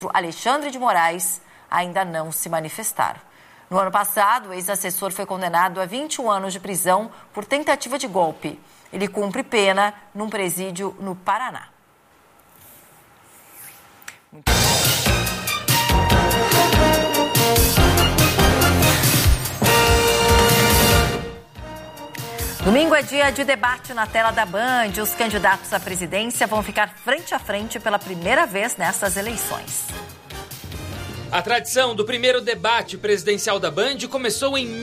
Alexandre de Moraes ainda não se manifestaram. No ano passado, o ex-assessor foi condenado a 21 anos de prisão por tentativa de golpe. Ele cumpre pena num presídio no Paraná. Muito Domingo é dia de debate na tela da Band. Os candidatos à presidência vão ficar frente a frente pela primeira vez nessas eleições. A tradição do primeiro debate presidencial da Band começou em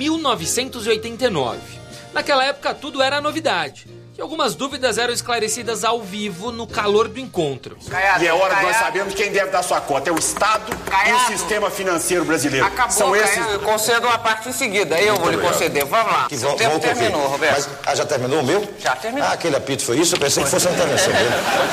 1989. Naquela época tudo era novidade. E algumas dúvidas eram esclarecidas ao vivo no calor do encontro. E é hora de nós sabermos quem deve dar sua cota. É o Estado e o sistema financeiro brasileiro. Acabou, são esses. Eu concedo uma parte em seguida. Eu vou lhe conceder. Vamos lá. O tempo terminou, Roberto. Já terminou o meu? Já terminou. Aquele apito foi isso? Eu pensei que fosse a intervenção dele.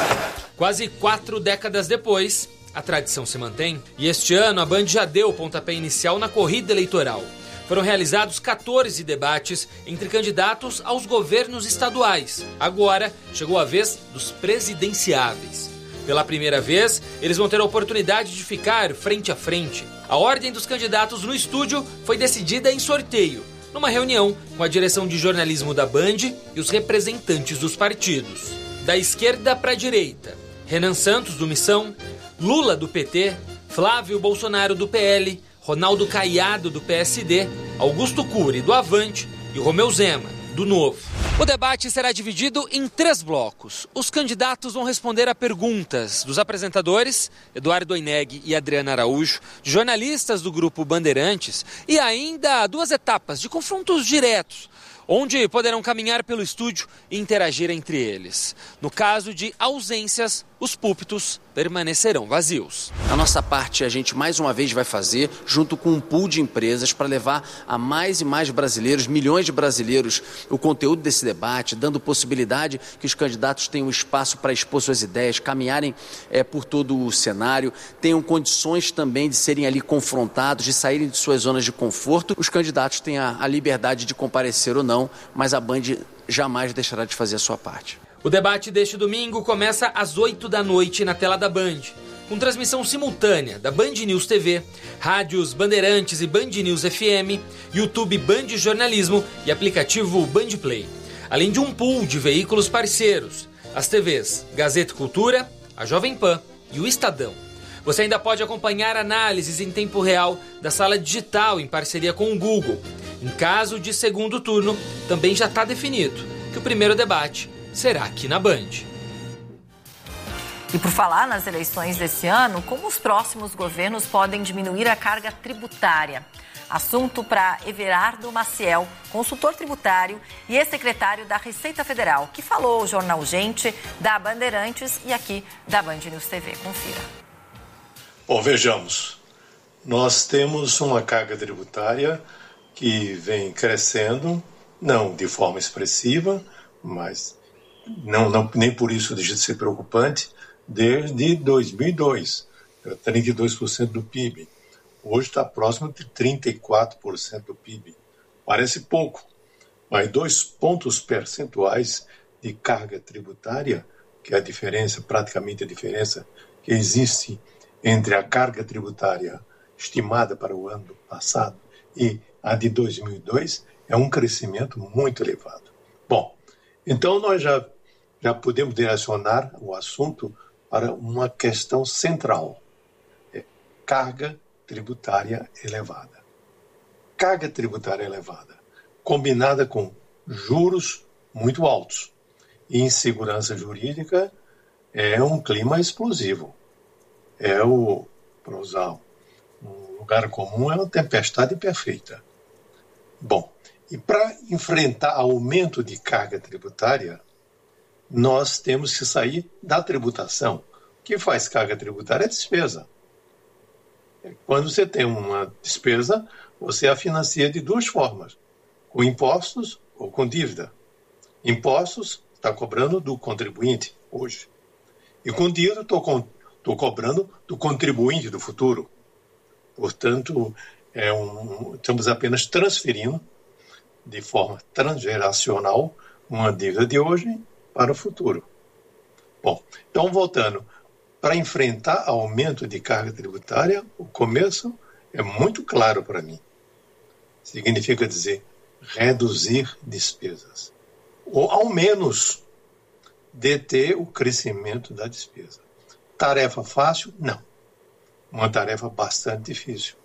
Quase 4 décadas depois, a tradição se mantém. E este ano a Band já deu o pontapé inicial na corrida eleitoral. Foram realizados 14 debates entre candidatos aos governos estaduais. Agora chegou a vez dos presidenciáveis. Pela primeira vez, eles vão ter a oportunidade de ficar frente a frente. A ordem dos candidatos no estúdio foi decidida em sorteio, numa reunião com a direção de jornalismo da Band e os representantes dos partidos. Da esquerda para a direita, Renan Santos, do Missão, Lula, do PT, Flávio Bolsonaro, do PL, Ronaldo Caiado, do PSD, Augusto Cury, do Avante e Romeu Zema, do Novo. O debate será dividido em 3 blocos. Os candidatos vão responder a perguntas dos apresentadores, Eduardo Oineg e Adriana Araújo, de jornalistas do grupo Bandeirantes e ainda 2 etapas de confrontos diretos, onde poderão caminhar pelo estúdio e interagir entre eles. No caso de ausências, os púlpitos permanecerão vazios. A nossa parte a gente mais uma vez vai fazer, junto com um pool de empresas, para levar a mais e mais brasileiros, milhões de brasileiros, o conteúdo desse debate, dando possibilidade que os candidatos tenham espaço para expor suas ideias, caminharem por todo o cenário, tenham condições também de serem ali confrontados, de saírem de suas zonas de conforto. Os candidatos têm a liberdade de comparecer ou não, mas a Band jamais deixará de fazer a sua parte. O debate deste domingo começa às 8 da noite na tela da Band, com transmissão simultânea da Band News TV, rádios Bandeirantes e Band News FM, YouTube Band Jornalismo e aplicativo Band Play, além de um pool de veículos parceiros, as TVs Gazeta Cultura, a Jovem Pan e o Estadão. Você ainda pode acompanhar análises em tempo real da sala digital em parceria com o Google. Em caso de segundo turno, também já está definido que o primeiro debate será aqui na Band. E por falar nas eleições desse ano, como os próximos governos podem diminuir a carga tributária? Assunto para Everardo Maciel, consultor tributário e ex-secretário da Receita Federal, que falou ao jornal Gente, da Bandeirantes e aqui da Band News TV. Confira. Bom, vejamos. Nós temos uma carga tributária que vem crescendo, não de forma expressiva, mas nem por isso deixa de ser preocupante, desde 2002, 32% do PIB. Hoje está próximo de 34% do PIB. Parece pouco, mas 2 pontos percentuais de carga tributária, que é a diferença, praticamente a diferença que existe entre a carga tributária estimada para o ano passado e a de 2002, é um crescimento muito elevado. Bom, então nós já podemos direcionar o assunto para uma questão central. Carga tributária elevada. Carga tributária elevada, combinada com juros muito altos e insegurança jurídica, é um clima explosivo. Para usar um lugar comum, é uma tempestade perfeita. Bom, e para enfrentar aumento de carga tributária, nós temos que sair da tributação. O que faz carga tributária é despesa. Quando você tem uma despesa, você a financia de 2 formas, com impostos ou com dívida. Impostos está cobrando do contribuinte hoje. E com dívida estou cobrando do contribuinte do futuro. Portanto, estamos apenas transferindo de forma transgeracional uma dívida de hoje para o futuro. Bom, então voltando, para enfrentar aumento de carga tributária, o começo é muito claro para mim. Significa dizer reduzir despesas. Ou, ao menos, deter o crescimento da despesa. Tarefa fácil? Não. Uma tarefa bastante difícil.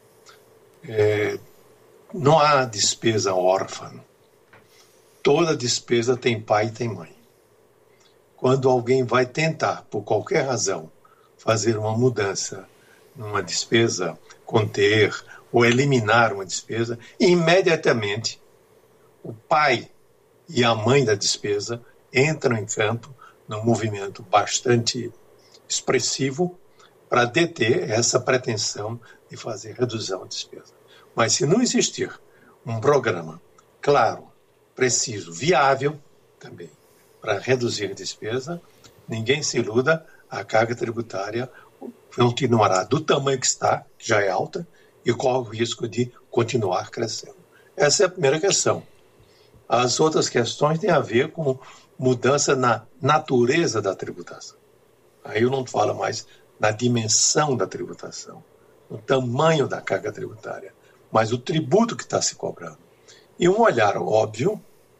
Não há despesa órfã. Toda despesa tem pai e tem mãe. Quando alguém vai tentar, por qualquer razão, fazer uma mudança numa despesa, conter ou eliminar uma despesa, imediatamente o pai e a mãe da despesa entram em campo num movimento bastante expressivo para deter essa pretensão de fazer redução da despesa. Mas se não existir um programa claro, preciso, viável também, para reduzir a despesa, ninguém se iluda, a carga tributária continuará do tamanho que está, que já é alta, e corre o risco de continuar crescendo. Essa é a primeira questão. As outras questões têm a ver com mudança na natureza da tributação. Aí eu não falo mais na dimensão da tributação, no tamanho da carga tributária, mas o tributo que está se cobrando. E um olhar óbvio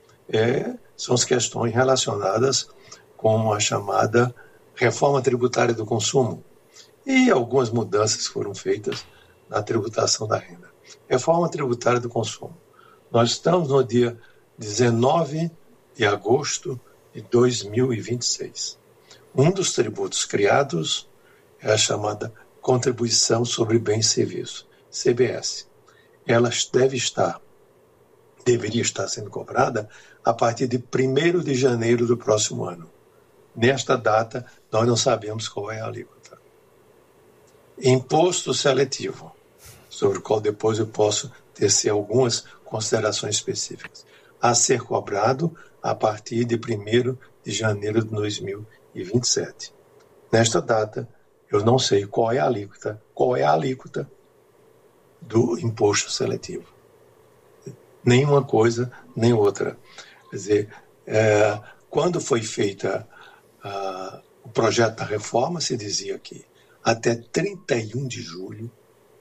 são as questões relacionadas com a chamada reforma tributária do consumo e algumas mudanças foram feitas na tributação da renda. Reforma tributária do consumo. Nós estamos no dia 19 de agosto de 2026. Um dos tributos criados é a chamada Contribuição sobre Bens e Serviços, CBS. Ela deveria estar sendo cobrada a partir de 1º de janeiro do próximo ano. Nesta data, nós não sabemos qual é a alíquota. Imposto seletivo, sobre o qual depois eu posso tecer algumas considerações específicas, a ser cobrado a partir de 1º de janeiro de 2027. Nesta data, eu não sei qual é a alíquota do imposto seletivo. Nem uma coisa, nem outra. Quer dizer, quando foi feita o projeto da reforma, se dizia que até 31 de julho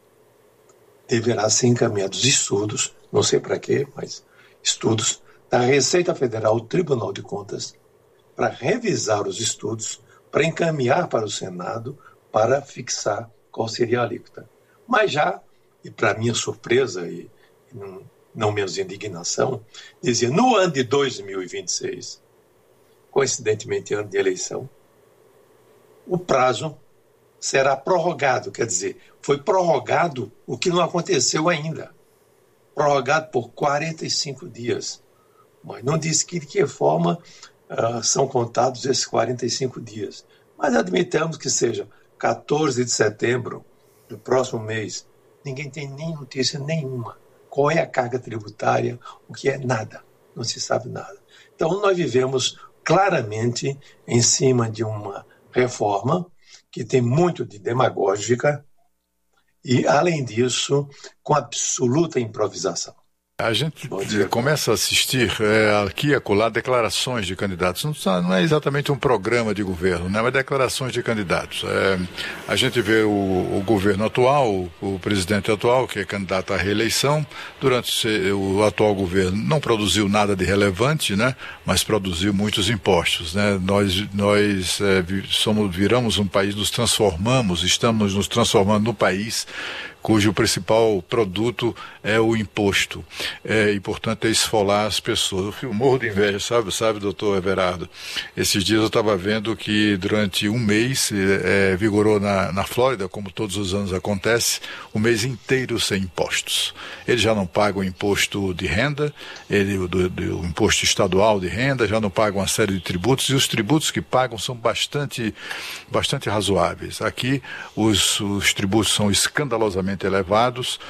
deverá ser encaminhados estudos, não sei para quê, mas estudos da Receita Federal, o Tribunal de Contas, para revisar os estudos, para encaminhar para o Senado, para fixar qual seria a alíquota. Mas já, e para minha surpresa e não menos indignação, dizia, no ano de 2026, coincidentemente ano de eleição, o prazo será prorrogado, quer dizer, foi prorrogado o que não aconteceu ainda, prorrogado por 45 dias, mas não disse de que forma são contados esses 45 dias, mas admitamos que seja 14 de setembro do próximo mês, ninguém tem nem notícia nenhuma. Qual é a carga tributária, o que é nada, não se sabe nada. Então nós vivemos claramente em cima de uma reforma que tem muito de demagógica e, além disso, com absoluta improvisação. A gente começa a assistir aqui e acolá declarações de candidatos. Não é exatamente um programa de governo, né, mas declarações de candidatos. A gente vê o governo atual, o presidente atual, que é candidato à reeleição. Durante o atual governo não produziu nada de relevante, né, mas produziu muitos impostos. Né. Nós viramos um país, estamos nos transformando no país cujo principal produto é o imposto. E, portanto, é esfolar as pessoas. Eu morro de inveja, sabe, doutor Everardo? Esses dias eu estava vendo que durante um mês vigorou na Flórida, como todos os anos acontece, um mês inteiro sem impostos. Eles já não pagam imposto de renda, o imposto estadual de renda, já não pagam uma série de tributos, e os tributos que pagam são bastante razoáveis. Aqui, os tributos são escandalosamente elevados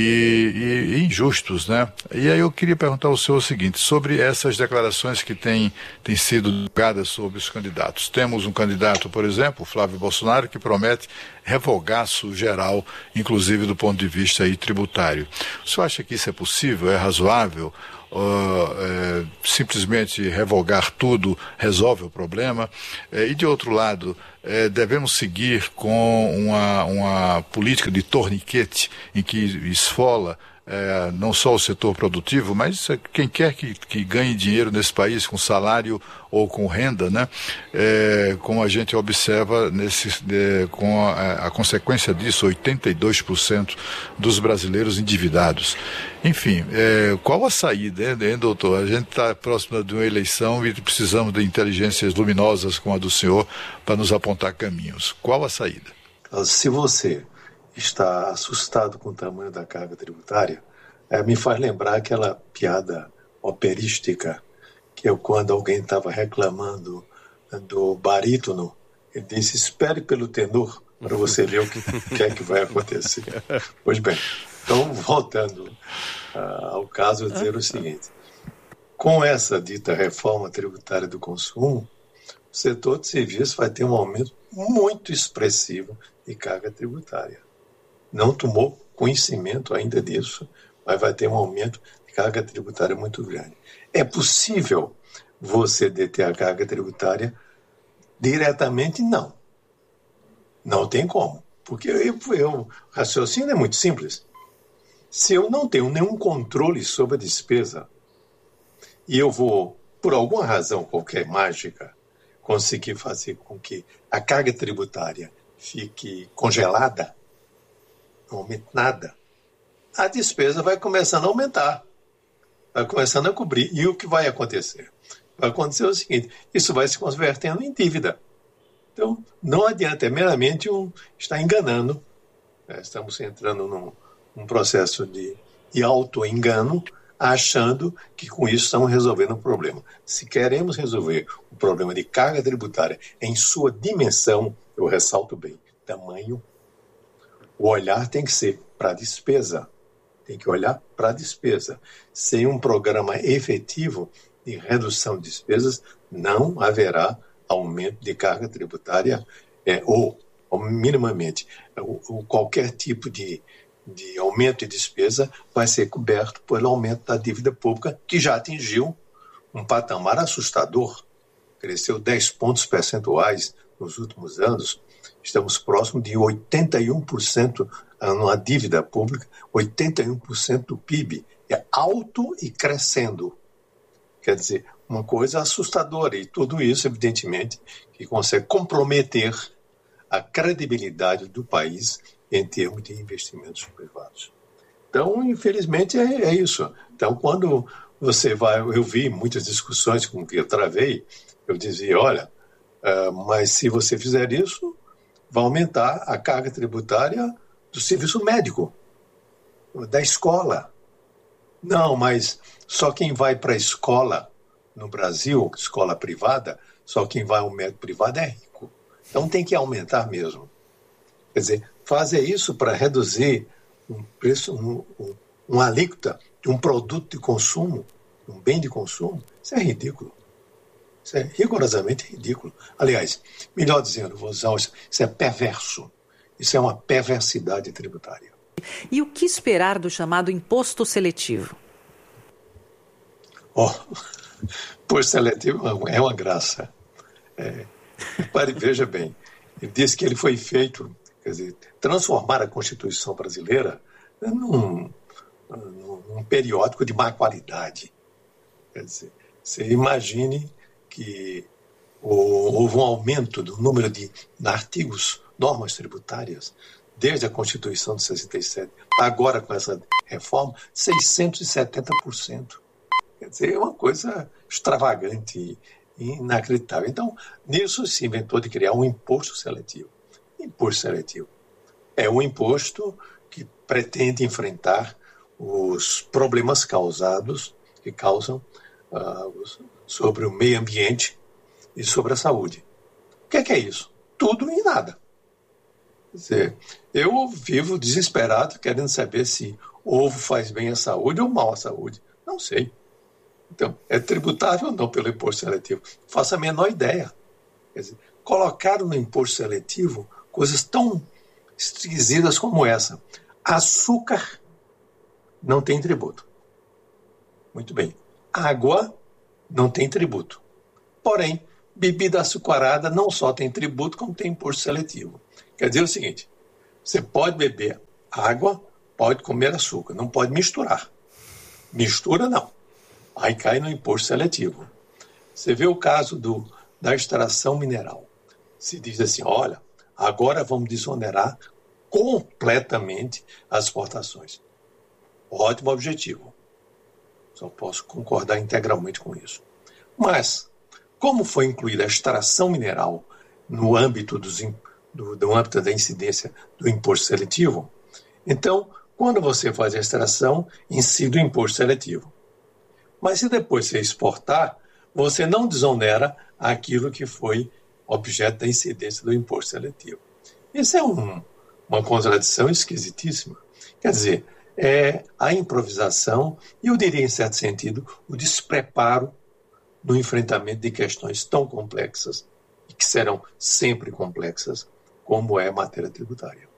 e injustos, né? E aí eu queria perguntar ao senhor o seguinte, sobre essas declarações que têm sido divulgadas sobre os candidatos. Temos um candidato, por exemplo, Flávio Bolsonaro, que promete revogaço geral, inclusive do ponto de vista aí tributário. O senhor acha que isso é possível, é razoável? simplesmente revogar tudo resolve o problema. E de outro lado, devemos seguir com uma política de torniquete em que esfola não só o setor produtivo, mas quem quer que ganhe dinheiro nesse país com salário ou com renda, né? Como a gente observa com a consequência disso, 82% dos brasileiros endividados. Enfim, qual a saída, hein, doutor? A gente está próximo de uma eleição e precisamos de inteligências luminosas como a do senhor para nos apontar caminhos. Qual a saída? Se você está assustado com o tamanho da carga tributária, me faz lembrar aquela piada operística, que é quando alguém estava reclamando do barítono, ele disse: espere pelo tenor para você ver o que é que vai acontecer. Pois bem, então, voltando ao caso, eu dizer o seguinte: com essa dita reforma tributária do consumo, o setor de serviços vai ter um aumento muito expressivo de carga tributária. Não tomou conhecimento ainda disso, mas vai ter um aumento de carga tributária muito grande. É possível você deter a carga tributária diretamente? Não. Não tem como. Porque o raciocínio é muito simples. Se eu não tenho nenhum controle sobre a despesa e eu vou, por alguma razão qualquer mágica, conseguir fazer com que a carga tributária fique congelada, não aumente nada, a despesa vai começando a aumentar, vai começando a cobrir. E o que vai acontecer? Vai acontecer o seguinte: isso vai se convertendo em dívida. Então, não adianta, é meramente estar enganando. Estamos entrando num processo de auto-engano, achando que com isso estamos resolvendo o problema. Se queremos resolver o problema de carga tributária em sua dimensão, eu ressalto bem, tamanho, o olhar tem que ser para a despesa. Tem que olhar para a despesa. Sem um programa efetivo de redução de despesas, não haverá aumento de carga tributária ou minimamente, qualquer tipo de aumento de despesa vai ser coberto pelo aumento da dívida pública, que já atingiu um patamar assustador. Cresceu 10 pontos percentuais nos últimos anos. Estamos próximos de 81% na dívida pública, 81% do PIB. É alto e crescendo. Quer dizer, uma coisa assustadora. E tudo isso, evidentemente, que consegue comprometer a credibilidade do país em termos de investimentos privados. Então, infelizmente, é isso. Então, quando você vai... Eu vi muitas discussões com que eu travei, eu dizia, olha, mas se você fizer isso, vai aumentar a carga tributária do serviço médico, da escola. Não, mas só quem vai para a escola no Brasil, escola privada, só quem vai ao médico privado é rico. Então tem que aumentar mesmo. Quer dizer, fazer isso para reduzir um preço, uma alíquota de um produto de consumo, um bem de consumo, isso é ridículo. Isso é rigorosamente ridículo. Aliás, melhor dizendo, vou usar isso é perverso. Isso é uma perversidade tributária. E o que esperar do chamado imposto seletivo? Imposto seletivo é uma graça. Veja bem, ele disse que ele foi feito, quer dizer, transformar a Constituição brasileira num periódico de má qualidade. Quer dizer, você imagine que houve um aumento do número de artigos, normas tributárias, desde a Constituição de 67, agora com essa reforma, 670%. Quer dizer, é uma coisa extravagante e inacreditável. Então, nisso se inventou de criar um imposto seletivo. Imposto seletivo é um imposto que pretende enfrentar os problemas que causam sobre o meio ambiente e sobre a saúde. O que é isso? Tudo e nada. Quer dizer, eu vivo desesperado querendo saber se ovo faz bem à saúde ou mal à saúde. Não sei. Então, é tributável ou não pelo imposto seletivo? Faço a menor ideia. Quer dizer, colocaram no imposto seletivo coisas tão esquisitas como essa. Açúcar não tem tributo. Muito bem. Água não tem tributo. Porém, bebida açucarada não só tem tributo, como tem imposto seletivo. Quer dizer o seguinte, você pode beber água, pode comer açúcar, não pode misturar. Mistura não. Aí cai no imposto seletivo. Você vê o caso da extração mineral. Se diz assim, olha, agora vamos desonerar completamente as exportações. Ótimo objetivo. Só posso concordar integralmente com isso. Mas, como foi incluída a extração mineral no âmbito do âmbito da incidência do imposto seletivo, então, quando você faz a extração, incide o imposto seletivo. Mas se depois você exportar, você não desonera aquilo que foi objeto da incidência do imposto seletivo. Isso é uma contradição esquisitíssima. Quer dizer, é a improvisação e, eu diria, em certo sentido, o despreparo no enfrentamento de questões tão complexas e que serão sempre complexas, como é a matéria tributária.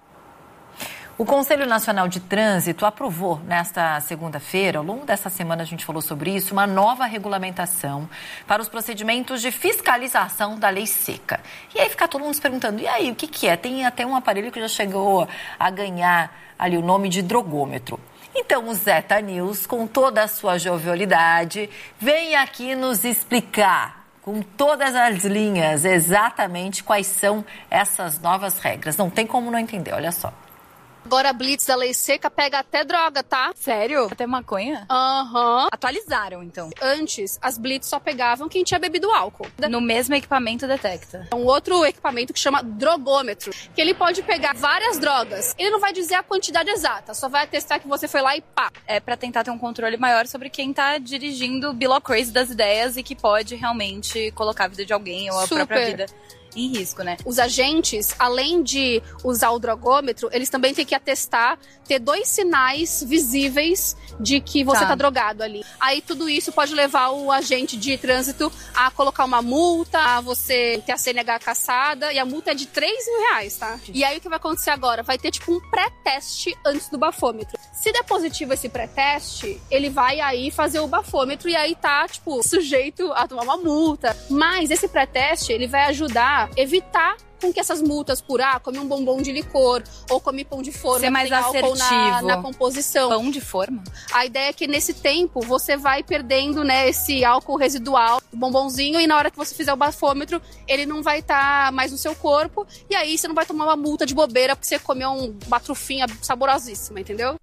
O Conselho Nacional de Trânsito aprovou nesta segunda-feira, ao longo dessa semana a gente falou sobre isso, uma nova regulamentação para os procedimentos de fiscalização da lei seca. E aí fica todo mundo se perguntando, e aí, o que é? Tem até um aparelho que já chegou a ganhar ali o nome de drogômetro. Então o Zeta News, com toda a sua jovialidade, vem aqui nos explicar com todas as linhas exatamente quais são essas novas regras. Não tem como não entender, olha só. Agora a Blitz da lei seca pega até droga, tá? Sério? Até maconha? Aham. Atualizaram, então. Antes, as Blitz só pegavam quem tinha bebido álcool. No mesmo equipamento detecta. É um outro equipamento que chama drogômetro, que ele pode pegar várias drogas. Ele não vai dizer a quantidade exata, só vai atestar que você foi lá e pá. É pra tentar ter um controle maior sobre quem tá dirigindo o Bill of Crazy das ideias e que pode realmente colocar a vida de alguém ou a própria vida em risco, né? Os agentes, além de usar o drogômetro, eles também têm que atestar, ter 2 sinais visíveis de que você tá drogado ali. Aí tudo isso pode levar o agente de trânsito a colocar uma multa, a você ter a CNH cassada, e a multa é de R$3.000, tá? E aí o que vai acontecer agora? Vai ter tipo um pré-teste antes do bafômetro. Se der positivo esse pré-teste, ele vai aí fazer o bafômetro e aí tá, tipo, sujeito a tomar uma multa. Mas esse pré-teste, ele vai ajudar a evitar com que essas multas por come um bombom de licor ou come pão de forma, ser mais assertivo na composição. Pão de forma? A ideia é que nesse tempo você vai perdendo, né, esse álcool residual do bombonzinho, e na hora que você fizer o bafômetro, ele não vai estar mais no seu corpo, e aí você não vai tomar uma multa de bobeira porque você comeu uma trufinha saborosíssima, entendeu?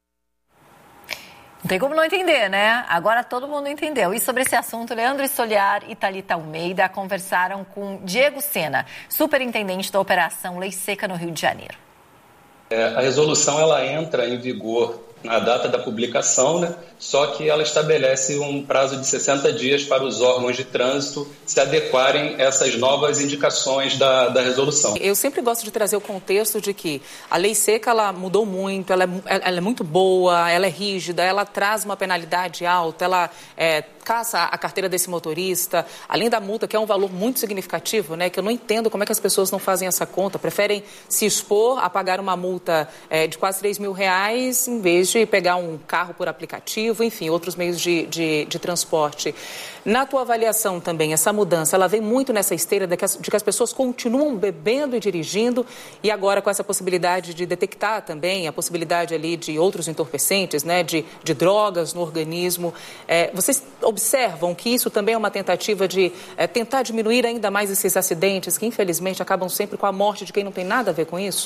Não tem como não entender, né? Agora todo mundo entendeu. E sobre esse assunto, Leandro Stoliar e Thalita Almeida conversaram com Diego Sena, superintendente da Operação Lei Seca no Rio de Janeiro. A resolução ela entra em vigor na data da publicação, né? Só que ela estabelece um prazo de 60 dias para os órgãos de trânsito se adequarem a essas novas indicações da resolução. Eu sempre gosto de trazer o contexto de que a lei seca ela mudou muito, ela é muito boa, ela é rígida, ela traz uma penalidade alta, ela caça a carteira desse motorista, além da multa, que é um valor muito significativo, né? Que eu não entendo como é que as pessoas não fazem essa conta, preferem se expor a pagar uma multa de quase R$3.000 em vez de pegar um carro por aplicativo, enfim, outros meios de transporte. Na tua avaliação também, essa mudança, ela vem muito nessa esteira de que as pessoas continuam bebendo e dirigindo, e agora com essa possibilidade de detectar também a possibilidade ali de outros entorpecentes, né, de drogas no organismo. Vocês observam que isso também é uma tentativa de tentar diminuir ainda mais esses acidentes que, infelizmente, acabam sempre com a morte de quem não tem nada a ver com isso?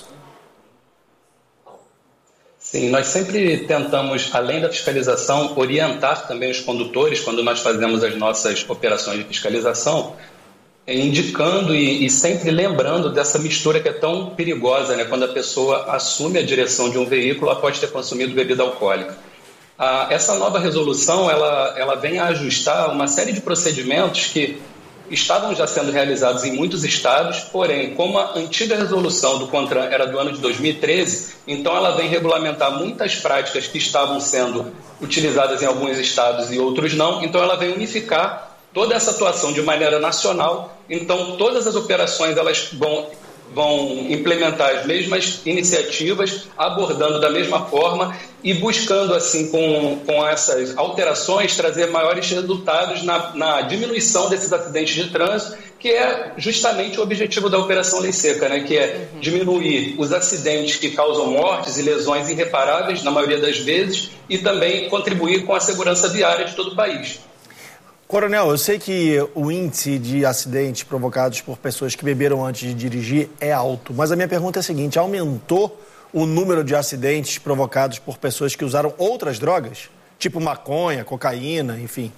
Sim, nós sempre tentamos, além da fiscalização, orientar também os condutores quando nós fazemos as nossas operações de fiscalização, indicando e sempre lembrando dessa mistura que é tão perigosa, né, quando a pessoa assume a direção de um veículo após ter consumido bebida alcoólica. Essa nova resolução ela vem a ajustar uma série de procedimentos que estavam já sendo realizados em muitos estados, porém, como a antiga resolução do CONTRAN era do ano de 2013, então ela vem regulamentar muitas práticas que estavam sendo utilizadas em alguns estados e outros não, então ela vem unificar toda essa atuação de maneira nacional, então todas as operações elas vão vão implementar as mesmas iniciativas, abordando da mesma forma e buscando, assim, com essas alterações, trazer maiores resultados na diminuição desses acidentes de trânsito, que é justamente o objetivo da Operação Lei Seca, né? Que é diminuir os acidentes que causam mortes e lesões irreparáveis, na maioria das vezes, e também contribuir com a segurança viária de todo o país. Coronel, eu sei que o índice de acidentes provocados por pessoas que beberam antes de dirigir é alto, mas a minha pergunta é a seguinte: aumentou o número de acidentes provocados por pessoas que usaram outras drogas? Tipo maconha, cocaína, enfim.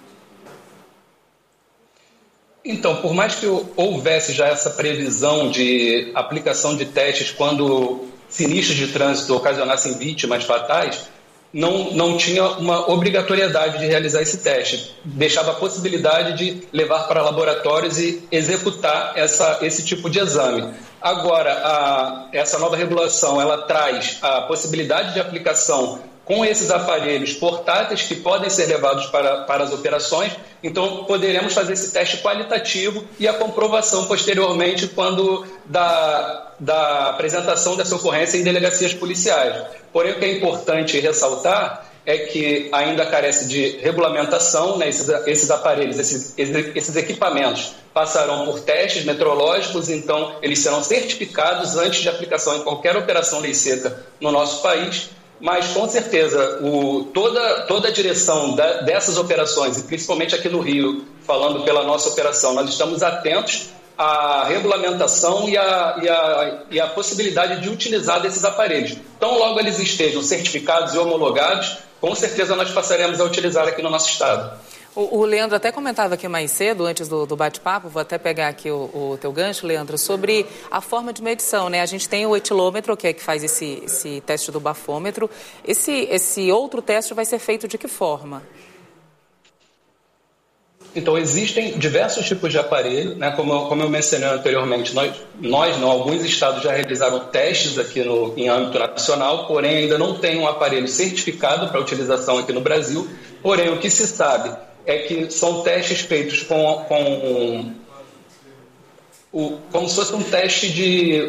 Então, por mais que houvesse já essa previsão de aplicação de testes quando sinistros de trânsito ocasionassem vítimas fatais, não tinha uma obrigatoriedade de realizar esse teste. Deixava a possibilidade de levar para laboratórios e executar esse tipo de exame. Agora, essa nova regulação, ela traz a possibilidade de aplicação com esses aparelhos portáteis que podem ser levados para as operações. Então, poderemos fazer esse teste qualitativo e a comprovação posteriormente quando da apresentação dessa ocorrência em delegacias policiais. Porém, o que é importante ressaltar é que ainda carece de regulamentação, né? Esses aparelhos, esses equipamentos passarão por testes metrológicos, então eles serão certificados antes de aplicação em qualquer operação Lei Seca no nosso país. Mas, com certeza, toda a direção dessas operações, e principalmente aqui no Rio, falando pela nossa operação, nós estamos atentos à regulamentação e à possibilidade de utilizar desses aparelhos. Então, logo eles estejam certificados e homologados, com certeza nós passaremos a utilizar aqui no nosso estado. O Leandro até comentava aqui mais cedo, antes do bate-papo, vou até pegar aqui o teu gancho, Leandro, sobre a forma de medição, né? A gente tem o etilômetro, que é que faz esse teste do bafômetro. Esse outro teste vai ser feito de que forma? Então, existem diversos tipos de aparelho, né? Como eu mencionei anteriormente, alguns estados já realizaram testes aqui em âmbito nacional, porém ainda não tem um aparelho certificado para utilização aqui no Brasil. Porém, o que se sabe é que são testes feitos como se fosse um teste de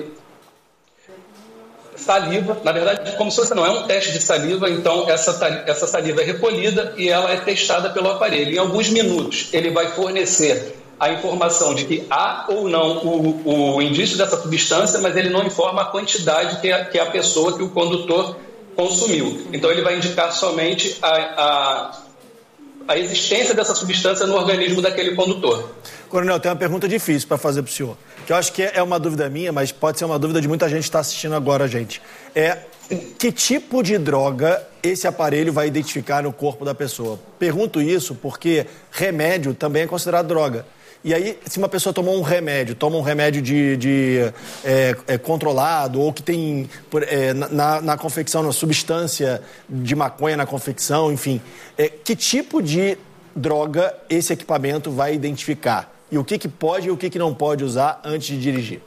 saliva. Na verdade, como se fosse, não é um teste de saliva, então essa saliva é recolhida e ela é testada pelo aparelho. Em alguns minutos, ele vai fornecer a informação de que há ou não o indício dessa substância, mas ele não informa a quantidade que a pessoa, que o condutor consumiu. Então, ele vai indicar somente a existência dessa substância no organismo daquele condutor. Coronel, tem uma pergunta difícil para fazer para o senhor, que eu acho que é uma dúvida minha, mas pode ser uma dúvida de muita gente que está assistindo agora, gente. Que tipo de droga esse aparelho vai identificar no corpo da pessoa? Pergunto isso porque remédio também é considerado droga. E aí, se uma pessoa toma um remédio controlado, ou que tem na confecção, na substância de maconha na confecção, enfim, que tipo de droga esse equipamento vai identificar? E o que pode e o que não pode usar antes de dirigir?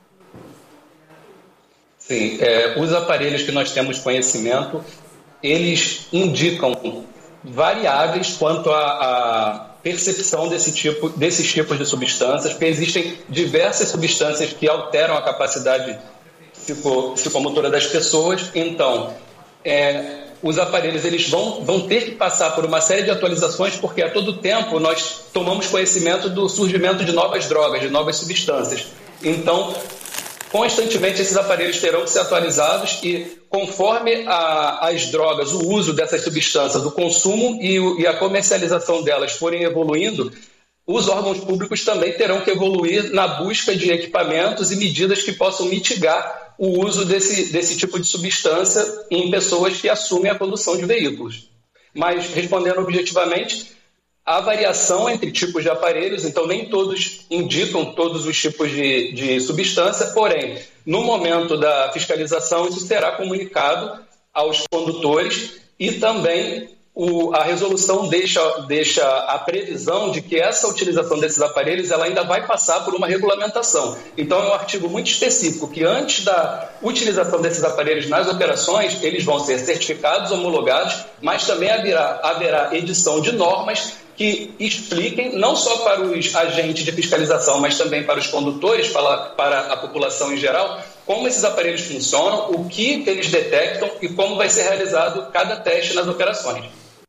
Sim, os aparelhos que nós temos conhecimento, eles indicam variáveis quanto à percepção desses tipos de substâncias, porque existem diversas substâncias que alteram a capacidade psicomotora das pessoas. Então, os aparelhos eles vão ter que passar por uma série de atualizações, porque a todo tempo nós tomamos conhecimento do surgimento de novas drogas, de novas substâncias. Então, constantemente esses aparelhos terão que ser atualizados e, conforme as drogas, o uso dessas substâncias, o consumo e a comercialização delas forem evoluindo, os órgãos públicos também terão que evoluir na busca de equipamentos e medidas que possam mitigar o uso desse tipo de substância em pessoas que assumem a condução de veículos. Mas, respondendo objetivamente, há variação entre tipos de aparelhos, então nem todos indicam todos os tipos de substância, porém, no momento da fiscalização, isso será comunicado aos condutores e também a resolução deixa a previsão de que essa utilização desses aparelhos ela ainda vai passar por uma regulamentação. Então, é um artigo muito específico que antes da utilização desses aparelhos nas operações, eles vão ser certificados, homologados, mas também haverá edição de normas que expliquem, não só para os agentes de fiscalização, mas também para os condutores, para a população em geral, como esses aparelhos funcionam, o que eles detectam e como vai ser realizado cada teste nas operações.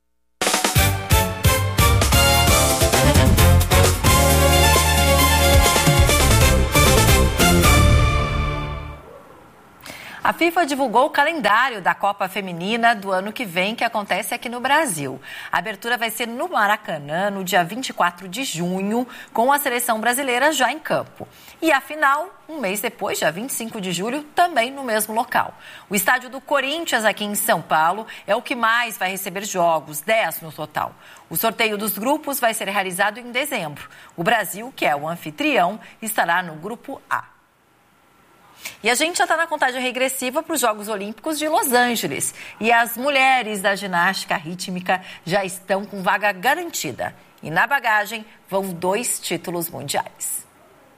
A FIFA divulgou o calendário da Copa Feminina do ano que vem, que acontece aqui no Brasil. A abertura vai ser no Maracanã, no dia 24 de junho, com a seleção brasileira já em campo. E a final, um mês depois, dia 25 de julho, também no mesmo local. O estádio do Corinthians, aqui em São Paulo, é o que mais vai receber jogos, 10 no total. O sorteio dos grupos vai ser realizado em dezembro. O Brasil, que é o anfitrião, estará no grupo A. E a gente já está na contagem regressiva para os Jogos Olímpicos de Los Angeles. E as mulheres da ginástica rítmica já estão com vaga garantida. E na bagagem vão 2 títulos mundiais.